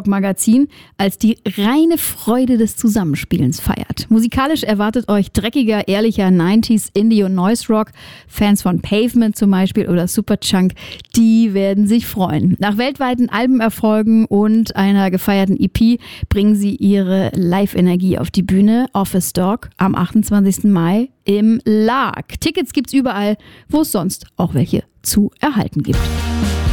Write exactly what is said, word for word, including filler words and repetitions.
Magazin als die reine Freude des Zusammenspielens feiert. Musikalisch erwartet euch dreckiger, ehrlicher neunziger Indie- und Noise Rock. Fans von Pavement zum Beispiel oder Superchunk, die werden sich freuen. Nach weltweiten Albenerfolgen und einer gefeierten E P bringen sie ihre Live-Energie auf die Bühne. Office Dog am achtundzwanzigsten Mai im Lark. Tickets gibt's überall, wo es sonst auch welche zu erhalten gibt.